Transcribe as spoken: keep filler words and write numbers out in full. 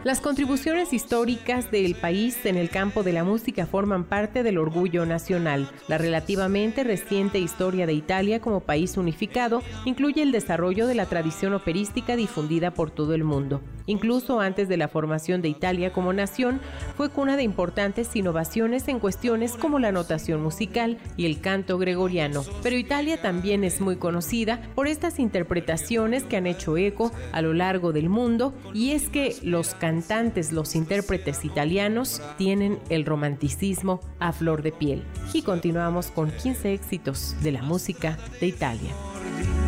Las contribuciones históricas del país en el campo de la música forman parte del orgullo nacional. La relativamente reciente historia de Italia como país unificado incluye el desarrollo de la tradición operística difundida por todo el mundo. Incluso antes de la formación de Italia como nación, fue cuna de importantes innovaciones en cuestiones como la notación musical y el canto gregoriano. Pero Italia también es muy conocida por estas interpretaciones que han hecho eco a lo largo del mundo, y es que los cantantes, los intérpretes italianos tienen el romanticismo a flor de piel. Y continuamos con quince éxitos de la música de Italia.